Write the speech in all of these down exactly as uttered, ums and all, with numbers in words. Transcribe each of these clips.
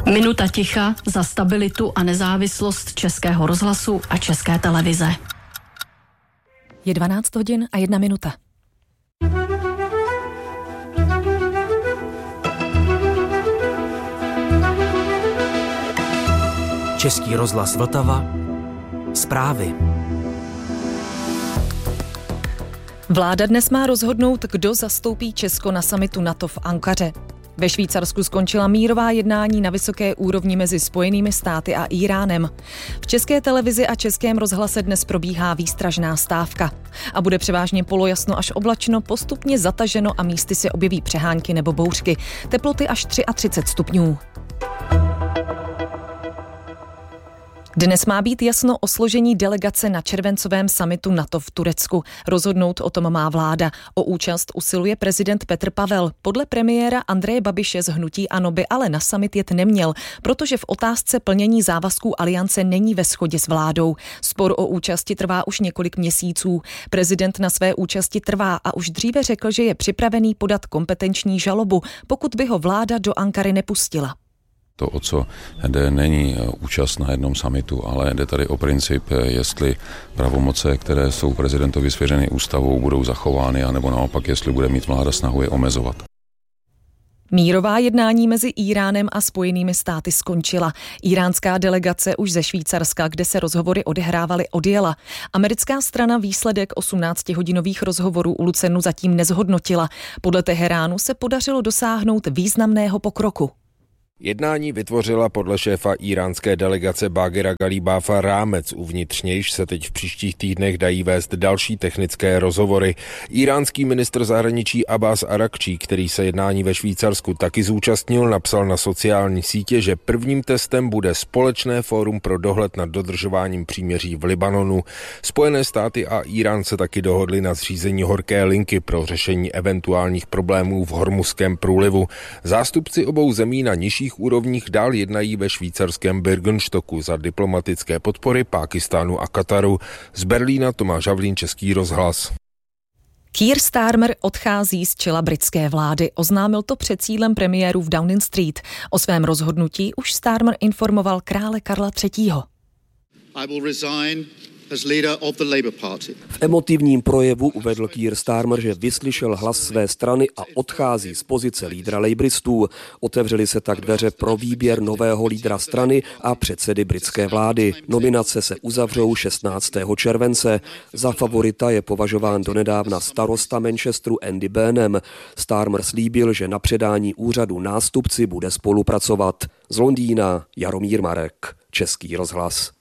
Minuta ticha za stabilitu a nezávislost Českého rozhlasu a České televize. Je dvanáct hodin a jedna minuta. Český rozhlas Vltava. Zprávy. Vláda dnes má rozhodnout, kdo zastoupí Česko na summitu NATO v Ankaře. Ve Švýcarsku skončila mírová jednání na vysoké úrovni mezi Spojenými státy a Íránem. V České televizi a Českém rozhlase dnes probíhá výstražná stávka. A bude převážně polojasno až oblačno, postupně zataženo a místy se objeví přehánky nebo bouřky. Teploty až třicet tři stupňů. Dnes má být jasno o složení delegace na červencovém summitu NATO v Turecku. Rozhodnout o tom má vláda. O účast usiluje prezident Petr Pavel. Podle premiéra Andreje Babiše z hnutí ANO by ale na summit jet neměl, protože v otázce plnění závazků aliance není ve shodě s vládou. Spor o účasti trvá už několik měsíců. Prezident na své účasti trvá a už dříve řekl, že je připravený podat kompetenční žalobu, pokud by ho vláda do Ankary nepustila. To, o co jde, není účast na jednom summitu, ale jde tady o princip, jestli pravomoce, které jsou prezidentovi svěřeny ústavou, budou zachovány, anebo naopak, jestli bude mít vláda snahu je omezovat. Mírová jednání mezi Íránem a Spojenými státy skončila. Íránská delegace už ze Švýcarska, kde se rozhovory odehrávaly, odjela. Americká strana výsledek osmnáctihodinových rozhovorů u Lucenu zatím nezhodnotila. Podle Teheránu se podařilo dosáhnout významného pokroku. Jednání vytvořila podle šéfa íránské delegace Bagera Galibáfa rámec, uvnitř nějž se teď v příštích týdnech dají vést další technické rozhovory. Íránský ministr zahraničí Abbas Arakčí, který se jednání ve Švýcarsku taky zúčastnil, napsal na sociální sítě, že prvním testem bude společné fórum pro dohled nad dodržováním příměří v Libanonu. Spojené státy a Írán se taky dohodli na zřízení horké linky pro řešení eventuálních problémů v Hormuzském průlivu. Zástupci obou zemí na nižších úrovních dál jednají ve švýcarském Birkenstocku za diplomatické podpory Pákistánu a Kataru. Z Berlína Tomáš Havlín, Český rozhlas. Keir Starmer odchází z čela britské vlády. Oznámil to před sídlem premiérů v Downing Street. O svém rozhodnutí už Starmer informoval krále Karla třetího. I will resign as leader of the Labour Party. V emotivním projevu uvedl Keir Starmer, že vyslyšel hlas své strany a odchází z pozice lídra lejbristů. Otevřely se tak dveře pro výběr nového lídra strany a předsedy britské vlády. Nominace se uzavřou šestnáctého července. Za favorita je považován donedávna starosta Manchesteru Andy Burnham. Starmer slíbil, že na předání úřadu nástupci bude spolupracovat. Z Londýna Jaromír Marek, Český rozhlas.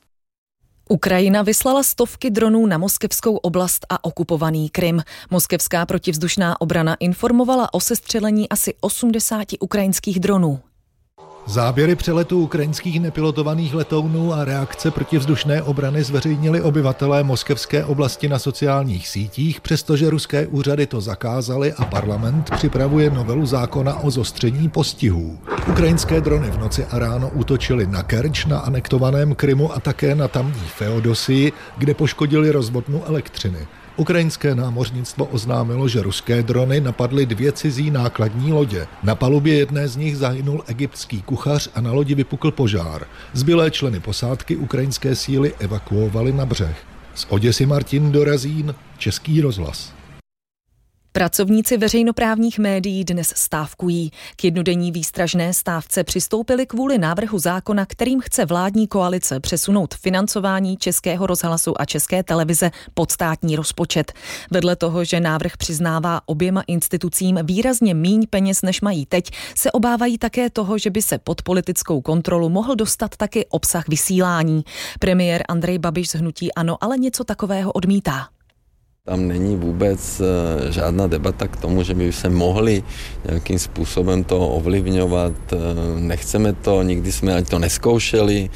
Ukrajina vyslala stovky dronů na moskevskou oblast a okupovaný Krym. Moskevská protivzdušná obrana informovala o sestřelení asi osmdesáti ukrajinských dronů. Záběry přeletů ukrajinských nepilotovaných letounů a reakce protivzdušné obrany zveřejnili obyvatelé moskevské oblasti na sociálních sítích, přestože ruské úřady to zakázaly a parlament připravuje novelu zákona o zostření postihů. Ukrajinské drony v noci a ráno útočily na Kerč, na anektovaném Krymu a také na tamní Feodosii, kde poškodili rozvodnu elektřiny. Ukrajinské námořnictvo oznámilo, že ruské drony napadly dvě cizí nákladní lodě. Na palubě jedné z nich zahynul egyptský kuchař a na lodi vypukl požár. Zbylé členy posádky ukrajinské síly evakuovaly na břeh. Z Oděsy Martin Dorazín, Český rozhlas. Pracovníci veřejnoprávních médií dnes stávkují. K jednodenní výstražné stávce přistoupili kvůli návrhu zákona, kterým chce vládní koalice přesunout financování Českého rozhlasu a České televize pod státní rozpočet. Vedle toho, že návrh přiznává oběma institucím výrazně míň peněz, než mají teď, se obávají také toho, že by se pod politickou kontrolu mohl dostat taky obsah vysílání. Premiér Andrej Babiš z hnutí ANO ale něco takového odmítá. Tam není vůbec žádná debata k tomu, že by se mohli nějakým způsobem to ovlivňovat. Nechceme to, nikdy jsme ani to neskoušeli.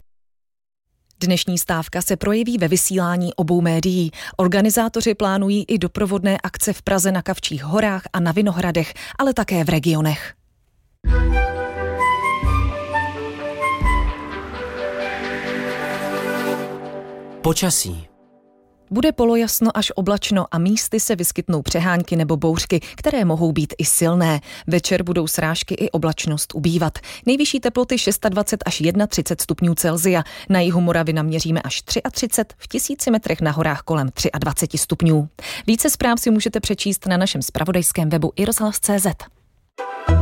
Dnešní stávka se projeví ve vysílání obou médií. Organizátoři plánují i doprovodné akce v Praze na Kavčích horách a na Vinohradech, ale také v regionech. Počasí. Bude polojasno až oblačno a místy se vyskytnou přehánky nebo bouřky, které mohou být i silné. Večer budou srážky i oblačnost ubývat. Nejvyšší teploty dvacet šest až třicet jedna stupňů Celsia. Na jihu Moravy naměříme až třicet tři, v tisíci metrech na horách kolem dvacet tři stupňů. Více zpráv si můžete přečíst na našem zpravodajském webu i rozhlas tečka cé zet.